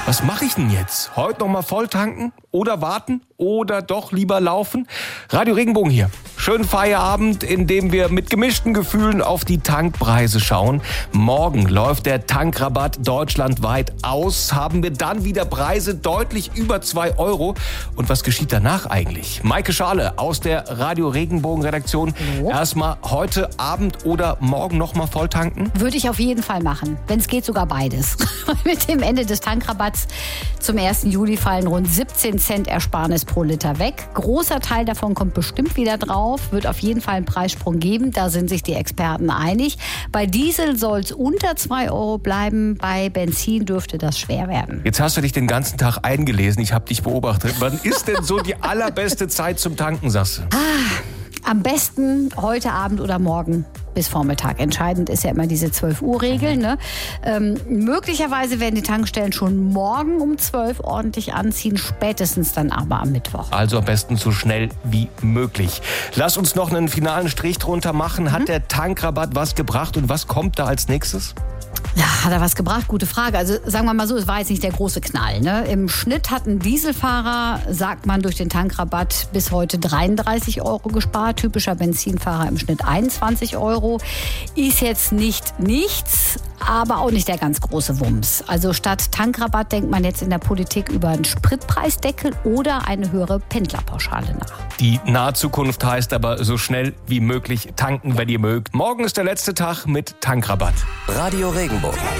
Was mache ich denn jetzt? Heute noch mal voll tanken oder warten oder doch lieber laufen? Radio Regenbogen hier. Schönen Feierabend, in dem wir mit gemischten Gefühlen auf die Tankpreise schauen. Morgen läuft der Tankrabatt deutschlandweit aus. Haben wir dann wieder Preise deutlich über 2 Euro. Und was geschieht danach eigentlich? Maike Schale aus der Radio Regenbogen Redaktion. Erstmal heute Abend oder morgen noch mal voll tanken? Würde ich auf jeden Fall machen. Wenn es geht, sogar beides. Mit dem Ende des Tankrabatts zum 1. Juli fallen rund 17 Cent Ersparnis pro Liter weg. Großer Teil davon kommt bestimmt wieder drauf. Wird auf jeden Fall einen Preissprung geben. Da sind sich die Experten einig. Bei Diesel soll es unter 2 Euro bleiben. Bei Benzin dürfte das schwer werden. Jetzt hast du dich den ganzen Tag eingelesen. Ich habe dich beobachtet. Wann ist denn so die allerbeste Zeit zum Tanken, sagst du? Am besten heute Abend oder morgen bis Vormittag. Entscheidend ist ja immer diese 12-Uhr-Regel. Ne? Möglicherweise werden die Tankstellen schon morgen um 12 ordentlich anziehen, spätestens dann aber am Mittwoch. Also am besten so schnell wie möglich. Lass uns noch einen finalen Strich drunter machen. Hat der Tankrabatt was gebracht und was kommt da als nächstes? Ja, hat er was gebracht? Gute Frage. Also sagen wir mal so, es war jetzt nicht der große Knall. Ne? Im Schnitt hat ein Dieselfahrer, sagt man, durch den Tankrabatt bis heute 33 Euro gespart. Typischer Benzinfahrer im Schnitt 21 Euro. Ist jetzt nicht nichts, aber auch nicht der ganz große Wumms. Also statt Tankrabatt denkt man jetzt in der Politik über einen Spritpreisdeckel oder eine höhere Pendlerpauschale nach. Die nahe Zukunft heißt aber so schnell wie möglich tanken, wenn ihr mögt. Morgen ist der letzte Tag mit Tankrabatt. Radio Regenbogen.